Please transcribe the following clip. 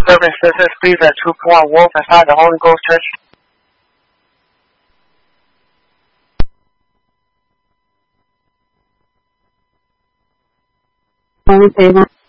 Service Business, please, at 2 Point Wolf inside the Holy Ghost Church. All in favor?